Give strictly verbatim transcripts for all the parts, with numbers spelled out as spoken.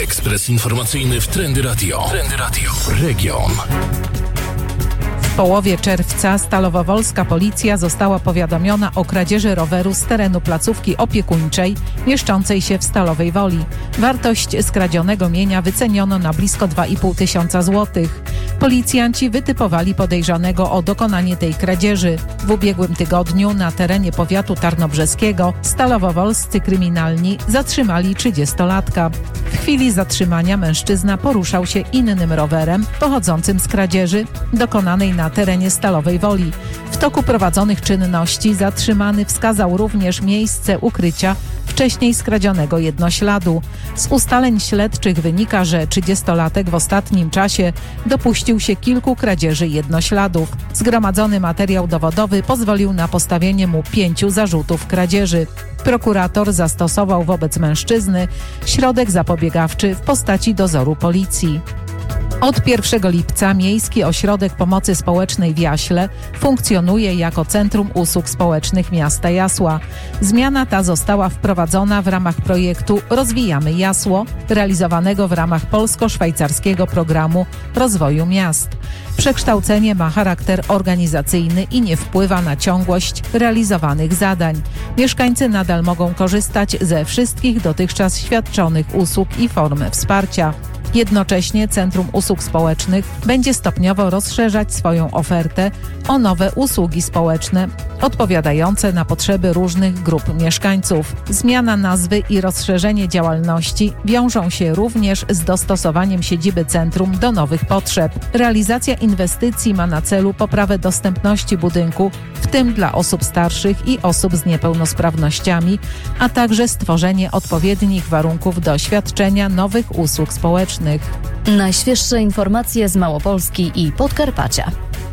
Ekspres informacyjny w Trendy Radio. Trendy Radio. Region. W połowie czerwca Stalowowolska policja została powiadomiona o kradzieży roweru z terenu placówki opiekuńczej mieszczącej się w Stalowej Woli. Wartość skradzionego mienia wyceniono na blisko dwa i pół tysiąca złotych. Policjanci wytypowali podejrzanego o dokonanie tej kradzieży. W ubiegłym tygodniu na terenie powiatu tarnobrzeskiego stalowowolscy kryminalni zatrzymali trzydziestolatka. W chwili zatrzymania mężczyzna poruszał się innym rowerem pochodzącym z kradzieży dokonanej na terenie Stalowej Woli. W toku prowadzonych czynności zatrzymany wskazał również miejsce ukrycia wcześniej skradzionego jednośladu. Z ustaleń śledczych wynika, że trzydziestolatek w ostatnim czasie dopuścił się kilku kradzieży jednośladów. Zgromadzony materiał dowodowy pozwolił na postawienie mu pięciu zarzutów kradzieży. Prokurator zastosował wobec mężczyzny środek zapobiegawczy w postaci dozoru policji. Od pierwszego lipca Miejski Ośrodek Pomocy Społecznej w Jaśle funkcjonuje jako Centrum Usług Społecznych Miasta Jasła. Zmiana ta została wprowadzona w ramach projektu Rozwijamy Jasło, realizowanego w ramach polsko-szwajcarskiego programu rozwoju miast. Przekształcenie ma charakter organizacyjny i nie wpływa na ciągłość realizowanych zadań. Mieszkańcy nadal mogą korzystać ze wszystkich dotychczas świadczonych usług i form wsparcia. Jednocześnie Centrum Usług Społecznych będzie stopniowo rozszerzać swoją ofertę o nowe usługi społeczne odpowiadające na potrzeby różnych grup mieszkańców. Zmiana nazwy i rozszerzenie działalności wiążą się również z dostosowaniem siedziby centrum do nowych potrzeb. Realizacja inwestycji ma na celu poprawę dostępności budynku, w tym dla osób starszych i osób z niepełnosprawnościami, a także stworzenie odpowiednich warunków do świadczenia nowych usług społecznych. Najświeższe informacje z Małopolski i Podkarpacia.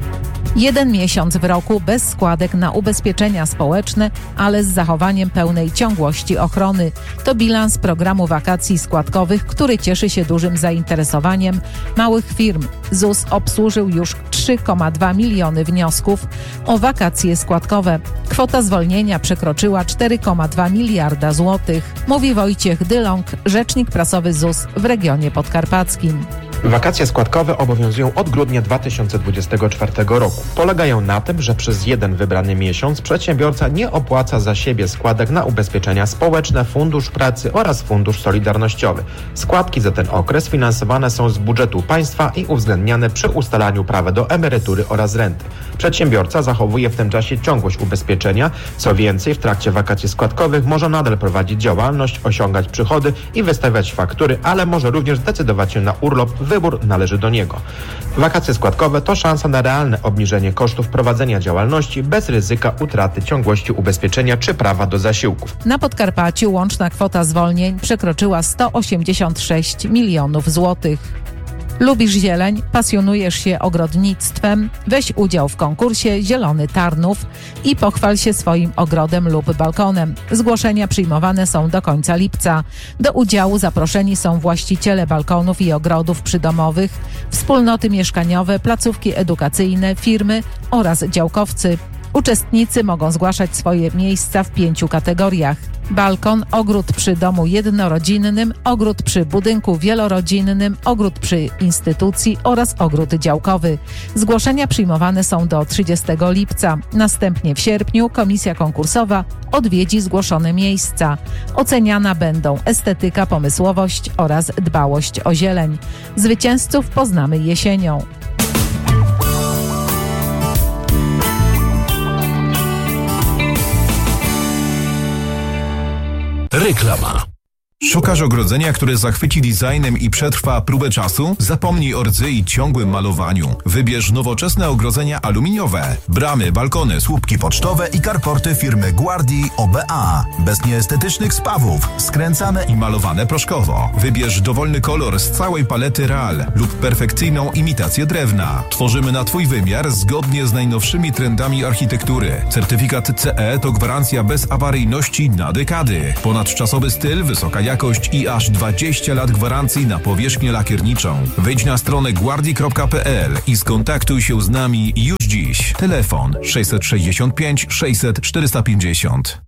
Jeden miesiąc w roku bez składek na ubezpieczenia społeczne, ale z zachowaniem pełnej ciągłości ochrony. To bilans programu wakacji składkowych, który cieszy się dużym zainteresowaniem małych firm. Z U S obsłużył już trzy przecinek dwa miliony wniosków o wakacje składkowe. Kwota zwolnienia przekroczyła cztery przecinek dwa miliarda złotych, mówi Wojciech Dylong, rzecznik prasowy Z U S w regionie podkarpackim. Wakacje składkowe obowiązują od grudnia dwa tysiące dwudziestego czwartego roku. Polegają na tym, że przez jeden wybrany miesiąc przedsiębiorca nie opłaca za siebie składek na ubezpieczenia społeczne, Fundusz Pracy oraz Fundusz Solidarnościowy. Składki za ten okres finansowane są z budżetu państwa i uwzględniane przy ustalaniu prawa do emerytury oraz renty. Przedsiębiorca zachowuje w tym czasie ciągłość ubezpieczenia. Co więcej, w trakcie wakacji składkowych może nadal prowadzić działalność, osiągać przychody i wystawiać faktury, ale może również zdecydować się na urlop. Wybór należy do niego. Wakacje składkowe to szansa na realne obniżenie kosztów prowadzenia działalności bez ryzyka utraty ciągłości ubezpieczenia czy prawa do zasiłków. Na Podkarpaciu łączna kwota zwolnień przekroczyła sto osiemdziesiąt sześć milionów złotych. Lubisz zieleń? Pasjonujesz się ogrodnictwem? Weź udział w konkursie Zielony Tarnów i pochwal się swoim ogrodem lub balkonem. Zgłoszenia przyjmowane są do końca lipca. Do udziału zaproszeni są właściciele balkonów i ogrodów przydomowych, wspólnoty mieszkaniowe, placówki edukacyjne, firmy oraz działkowcy. Uczestnicy mogą zgłaszać swoje miejsca w pięciu kategoriach: balkon, ogród przy domu jednorodzinnym, ogród przy budynku wielorodzinnym, ogród przy instytucji oraz ogród działkowy. Zgłoszenia przyjmowane są do trzydziestego lipca. Następnie w sierpniu komisja konkursowa odwiedzi zgłoszone miejsca. Oceniana będą estetyka, pomysłowość oraz dbałość o zieleń. Zwycięzców poznamy jesienią. Reklama. Szukasz ogrodzenia, które zachwyci designem i przetrwa próbę czasu? Zapomnij o rdzy i ciągłym malowaniu. Wybierz nowoczesne ogrodzenia aluminiowe. Bramy, balkony, słupki pocztowe i karporty firmy Guardi O B A. Bez nieestetycznych spawów. Skręcane i malowane proszkowo. Wybierz dowolny kolor z całej palety Real lub perfekcyjną imitację drewna. Tworzymy na Twój wymiar zgodnie z najnowszymi trendami architektury. Certyfikat C E to gwarancja bezawaryjności na dekady. Ponadczasowy styl, wysoka jakość i aż dwadzieścia lat gwarancji na powierzchnię lakierniczą. Wejdź na stronę guardi kropka p l i skontaktuj się z nami już dziś. Telefon sześćset sześćdziesiąt pięć sześćset czterysta pięćdziesiąt.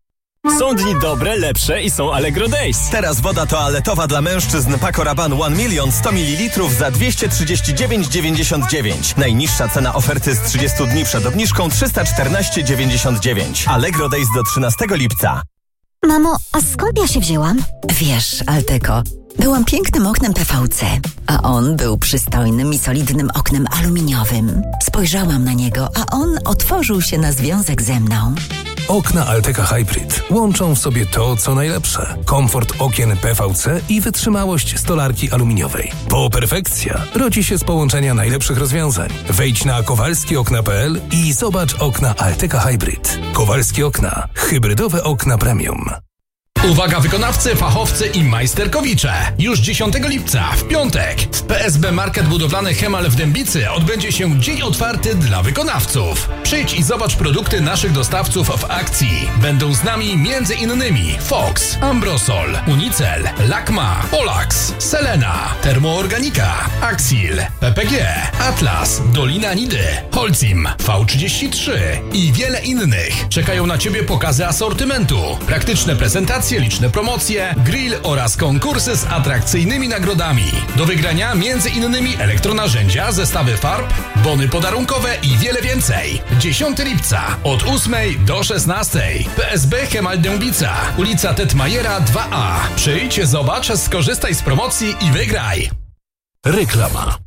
Są dni dobre, lepsze i są Allegro Days. Teraz woda toaletowa dla mężczyzn Paco Rabanne jeden milion sto mililitrów za dwieście trzydzieści dziewięć dziewięćdziesiąt dziewięć. Najniższa cena oferty z trzydziestu dni przed obniżką trzysta czternaście dziewięćdziesiąt dziewięć. Allegro Days do trzynastego lipca. Mamo, a skąd ja się wzięłam? Wiesz, Alteko, byłam pięknym oknem P V C, a on był przystojnym i solidnym oknem aluminiowym. Spojrzałam na niego, a on otworzył się na związek ze mną. Okna Alteca Hybrid łączą w sobie to, co najlepsze. Komfort okien P V C i wytrzymałość stolarki aluminiowej. Po perfekcja rodzi się z połączenia najlepszych rozwiązań. Wejdź na kowalski okna kropka p l i zobacz okna Alteca Hybrid. Kowalskie okna. Hybrydowe okna premium. Uwaga wykonawcy, fachowcy i majsterkowicze! Już dziesiątego lipca, w piątek, w P S B Market Budowlany Hemal w Dębicy odbędzie się dzień otwarty dla wykonawców. Przyjdź i zobacz produkty naszych dostawców w akcji. Będą z nami między innymi Fox, Ambrosol, Unicel, Lakma, Polax, Selena, Termoorganika, Axil, P P G, Atlas, Dolina Nidy, Holcim, V trzydzieści trzy i wiele innych. Czekają na Ciebie pokazy asortymentu, praktyczne prezentacje, liczne promocje, grill oraz konkursy z atrakcyjnymi nagrodami. Do wygrania między innymi elektronarzędzia, zestawy farb, bony podarunkowe i wiele więcej. dziesiątego lipca od ósmej do szesnastej. P S B Hemal Dębica, ulica Tetmajera dwa A. Przyjdź, zobacz, skorzystaj z promocji i wygraj. Reklama.